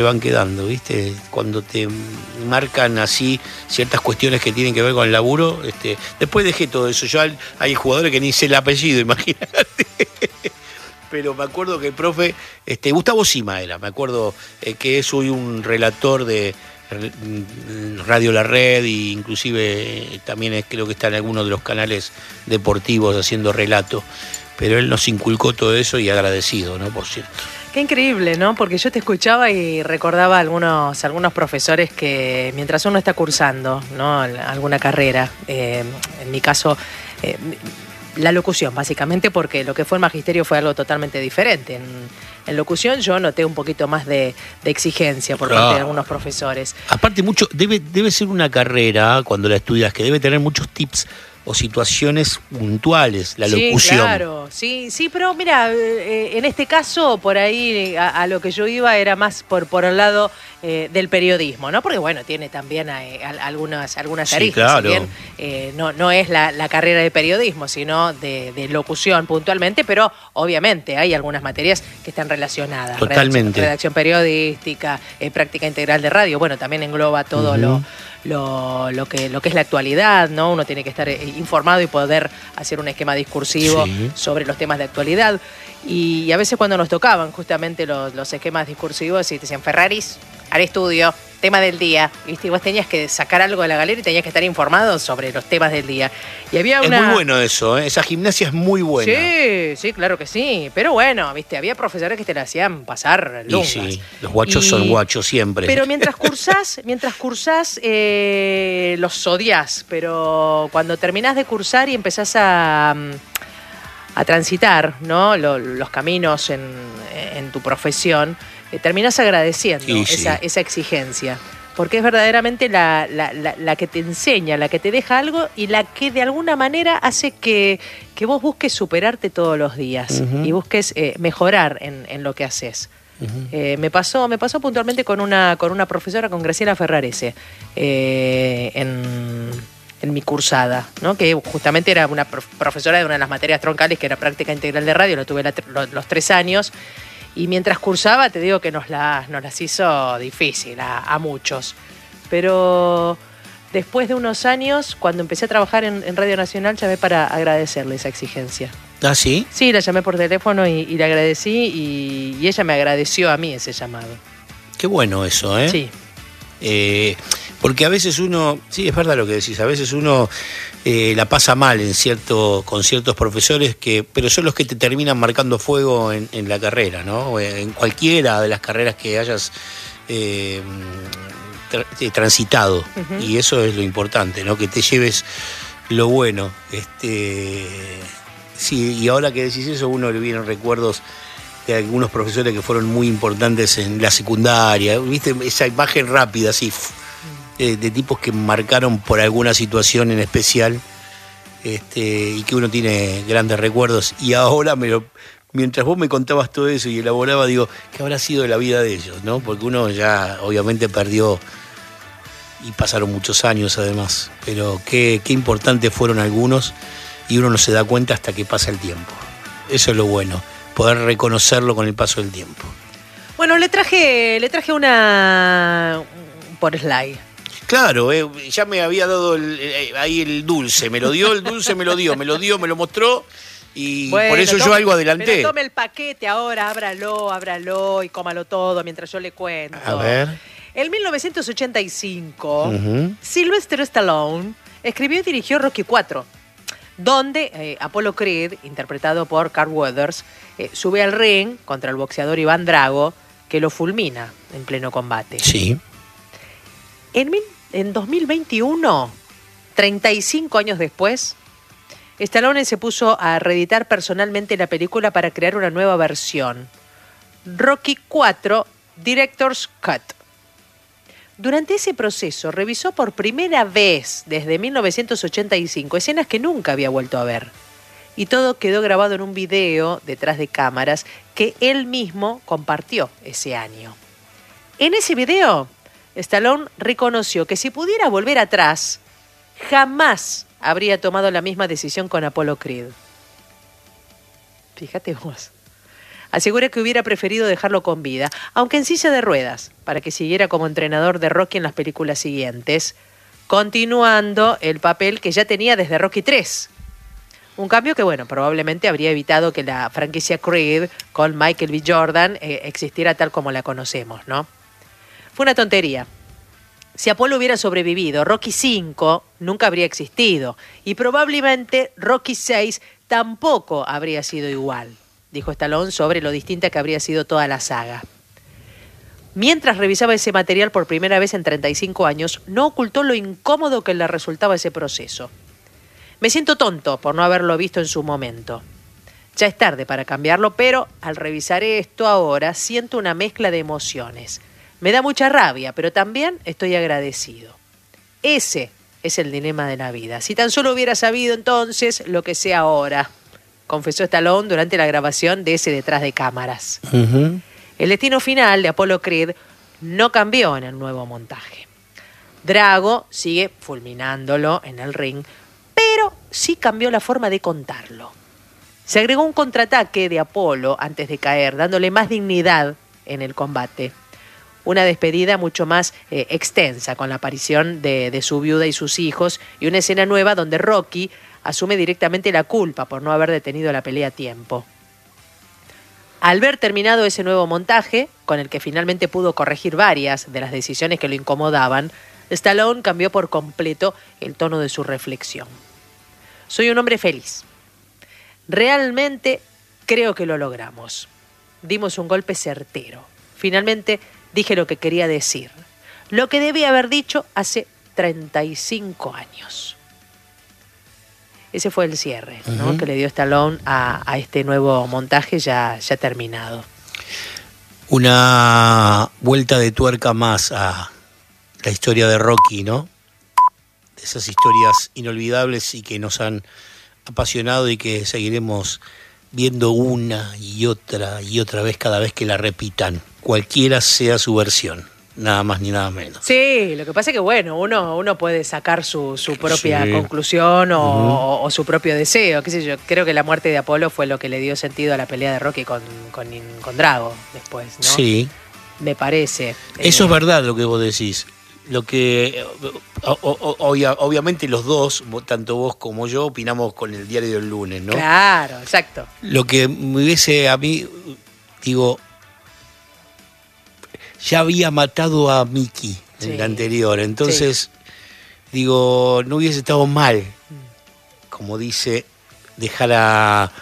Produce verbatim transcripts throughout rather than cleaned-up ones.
van quedando, ¿viste? Cuando te marcan así ciertas cuestiones que tienen que ver con el laburo, este, después dejé todo eso. Yo hay, hay jugadores que ni sé el apellido, imagínate. Pero me acuerdo que el profe, este, Gustavo Sima era, me acuerdo eh, que es hoy un relator de Radio La Red, e inclusive eh, también es, creo que está en algunos de los canales deportivos haciendo relato. Pero él nos inculcó todo eso y agradecido, ¿no? Por cierto. Qué increíble, ¿no? Porque yo te escuchaba y recordaba algunos, algunos profesores que mientras uno está cursando, ¿no?, alguna carrera, eh, en mi caso, eh, la locución, básicamente, porque lo que fue el magisterio fue algo totalmente diferente. En, en locución yo noté un poquito más de, de exigencia por Claro. parte de algunos profesores. Aparte, mucho debe, debe ser una carrera, cuando la estudias, que debe tener muchos tips o situaciones puntuales, la Sí, locución. claro, sí, sí, pero mira, eh, en este caso, por ahí a, a lo que yo iba era más por, por el lado eh, del periodismo, ¿no? Porque bueno, tiene también eh, algunas, algunas Sí, aristas, claro. si bien eh, no, no es la, la carrera de periodismo, sino de, de locución puntualmente, pero obviamente hay algunas materias que están relacionadas. Totalmente. Redacción, redacción periodística, eh, práctica integral de radio, bueno, también engloba todo uh-huh. lo... Lo, lo, que, lo que es la actualidad, ¿no? Uno tiene que estar informado y poder hacer un esquema discursivo sí. sobre los temas de actualidad. Y, y a veces cuando nos tocaban justamente los, los esquemas discursivos y te decían Ferraris, al estudio, tema del día, ¿viste? Y vos tenías que sacar algo de la galera y tenías que estar informado sobre los temas del día. Y había una... Es muy bueno eso, ¿eh? Esa gimnasia es muy buena. Sí, sí, claro que sí. Pero bueno, ¿viste? Había profesores que te la hacían pasar lungas. Y sí, los guachos y... son guachos siempre. Pero mientras cursás, mientras cursás, eh, los odiás. Pero cuando terminás de cursar y empezás a... a transitar, ¿no?, Lo, los caminos en, en tu profesión, eh, terminás agradeciendo sí, esa, sí. esa exigencia. Porque es verdaderamente la, la, la, la que te enseña, la que te deja algo y la que de alguna manera hace que, que vos busques superarte todos los días uh-huh. y busques eh, mejorar en, en lo que haces. Uh-huh. Eh, me pasó, me pasó puntualmente con una, con una profesora, con Graciela Ferrarese, eh, en... en mi cursada, ¿no?, que justamente era una profesora de una de las materias troncales, que era práctica integral de radio, lo tuve la, los, los tres años, y mientras cursaba, te digo que nos, la, nos las hizo difícil a, a muchos. Pero después de unos años, cuando empecé a trabajar en, en Radio Nacional, llamé para agradecerle esa exigencia. ¿Ah, sí? Sí, la llamé por teléfono y, y le agradecí, y, y ella me agradeció a mí ese llamado. Qué bueno eso, ¿eh? Sí. Eh, porque a veces uno, sí, es verdad lo que decís, a veces uno eh, la pasa mal en cierto, con ciertos profesores, que, pero son los que te terminan marcando fuego en, en la carrera, ¿no? En cualquiera de las carreras que hayas eh, tra- transitado. Uh-huh. Y eso es lo importante, ¿no? Que te lleves lo bueno. Este, sí, y ahora que decís eso, uno le vienen recuerdos de algunos profesores que fueron muy importantes en la secundaria, ¿viste? Esa imagen rápida, así, de, de tipos que marcaron por alguna situación en especial, este, y que uno tiene grandes recuerdos. Y ahora, me lo, mientras vos me contabas todo eso y elaboraba, digo, ¿qué habrá sido de la vida de ellos, no? Porque uno ya, obviamente, perdió, y pasaron muchos años además, pero qué, qué importantes fueron algunos, y uno no se da cuenta hasta que pasa el tiempo. Eso es lo bueno, poder reconocerlo con el paso del tiempo. Bueno, le traje le traje una por slide. Claro, eh, ya me había dado el, eh, ahí el dulce, me lo dio, el dulce me lo dio, me lo dio, me lo mostró, y bueno, por eso tome, yo algo adelanté. Pero tome el paquete ahora, ábralo, ábralo y cómalo todo mientras yo le cuento. A ver. En mil novecientos ochenta y cinco, uh-huh. Sylvester Stallone escribió y dirigió Rocky cuatro. Donde eh, Apollo Creed, interpretado por Carl Weathers, eh, sube al ring contra el boxeador Iván Drago, que lo fulmina en pleno combate. Sí. En, mil, en dos mil veintiuno, treinta y cinco años después, Stallone se puso a reeditar personalmente la película para crear una nueva versión. Rocky cuatro Director's Cut. Durante ese proceso revisó por primera vez desde mil novecientos ochenta y cinco escenas que nunca había vuelto a ver. Y todo quedó grabado en un video detrás de cámaras que él mismo compartió ese año. En ese video, Stallone reconoció que si pudiera volver atrás, jamás habría tomado la misma decisión con Apollo Creed. Fíjate vos. Asegura que hubiera preferido dejarlo con vida, aunque en silla de ruedas, para que siguiera como entrenador de Rocky en las películas siguientes, continuando el papel que ya tenía desde Rocky tres. Un cambio que, bueno, probablemente habría evitado que la franquicia Creed con Michael B. Jordan eh, existiera tal como la conocemos, ¿no? Fue una tontería. Si Apolo hubiera sobrevivido, Rocky cinco nunca habría existido y probablemente Rocky seis tampoco habría sido igual, dijo Stallone sobre lo distinta que habría sido toda la saga. Mientras revisaba ese material por primera vez en treinta y cinco años, no ocultó lo incómodo que le resultaba ese proceso. Me siento tonto por no haberlo visto en su momento. Ya es tarde para cambiarlo, pero al revisar esto ahora siento una mezcla de emociones. Me da mucha rabia, pero también estoy agradecido. Ese es el dilema de la vida. Si tan solo hubiera sabido entonces lo que sé ahora, confesó Stallone durante la grabación de ese detrás de cámaras. Uh-huh. El destino final de Apollo Creed no cambió en el nuevo montaje. Drago sigue fulminándolo en el ring, pero sí cambió la forma de contarlo. Se agregó un contraataque de Apolo antes de caer, dándole más dignidad en el combate. Una despedida mucho más eh, extensa, con la aparición de, de su viuda y sus hijos, y una escena nueva donde Rocky asume directamente la culpa por no haber detenido la pelea a tiempo. Al ver terminado ese nuevo montaje, con el que finalmente pudo corregir varias de las decisiones que lo incomodaban, Stallone cambió por completo el tono de su reflexión. Soy un hombre feliz. Realmente creo que lo logramos. Dimos un golpe certero. Finalmente dije lo que quería decir. Lo que debía haber dicho hace treinta y cinco años. Ese fue el cierre, ¿no? Uh-huh. Que le dio Stallone a, a este nuevo montaje ya, ya terminado. Una vuelta de tuerca más a la historia de Rocky, ¿no? De esas historias inolvidables y que nos han apasionado y que seguiremos viendo una y otra y otra vez cada vez que la repitan, cualquiera sea su versión. Nada más ni nada menos. Sí, lo que pasa es que, bueno, uno, uno puede sacar su, su propia sí. conclusión o, uh-huh. o, o su propio deseo, qué sé yo. Creo que la muerte de Apolo fue lo que le dio sentido a la pelea de Rocky con, con, con Drago después, ¿no? Sí. Me parece. Eso eh... es verdad lo que vos decís. Lo que, o, o, obvia, obviamente los dos, tanto vos como yo, opinamos con el diario del lunes, ¿no? Claro, exacto. Lo que me hubiese a mí, digo... Ya había matado a Mickey en sí. el anterior, entonces, sí. digo, no hubiese estado mal, como dice, dejar a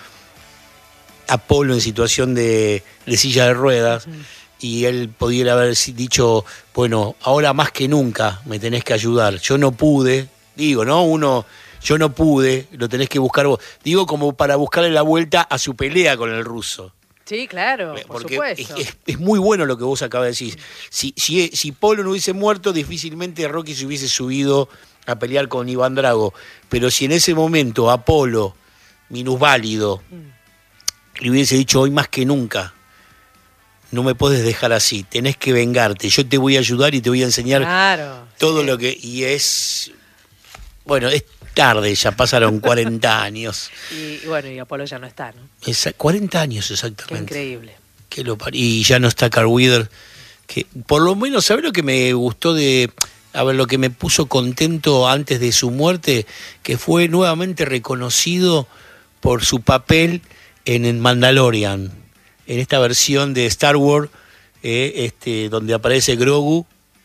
Apolo en situación de, de silla de ruedas, uh-huh. y él pudiera haber dicho, bueno, ahora más que nunca me tenés que ayudar, yo no pude, digo, ¿no? Uno, yo no pude, lo tenés que buscar vos, digo como para buscarle la vuelta a su pelea con el ruso. Sí, claro, por porque supuesto. Es, es, es muy bueno lo que vos acabas de decir. Si, si, si Polo no hubiese muerto, difícilmente Rocky se hubiese subido a pelear con Iván Drago. Pero si en ese momento Apolo, minusválido, mm. le hubiese dicho hoy más que nunca, no me podés dejar así, tenés que vengarte, yo te voy a ayudar y te voy a enseñar claro, todo sí. lo que... Y es... Bueno, es tarde, ya pasaron cuarenta años. Y, y bueno, y Apolo ya no está, ¿no? Esa, cuarenta años exactamente. Qué increíble. Que lo par- y ya no está Carl Weathers, que por lo menos, ¿sabes lo que me gustó de... A ver, lo que me puso contento antes de su muerte, que fue nuevamente reconocido por su papel en el Mandalorian, en esta versión de Star Wars, eh, este, donde aparece Grogu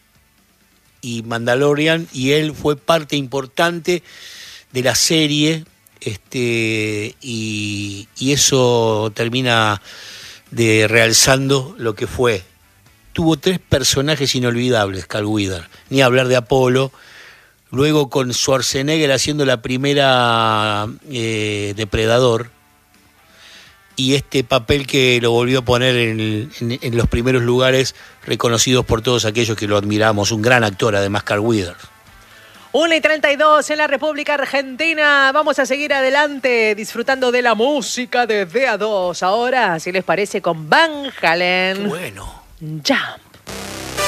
y Mandalorian, y él fue parte importante de la serie, este, y, y eso termina de realzando lo que fue. Tuvo tres personajes inolvidables, Carl Weathers, ni hablar de Apolo, luego con Schwarzenegger haciendo la primera eh, Depredador, y este papel que lo volvió a poner en, en, en los primeros lugares reconocidos por todos aquellos que lo admiramos, un gran actor además, Carl Weathers. una y treinta y dos en la República Argentina. Vamos a seguir adelante disfrutando de la música de D A dos. Ahora, si les parece, con Van Halen. Qué bueno. Jump.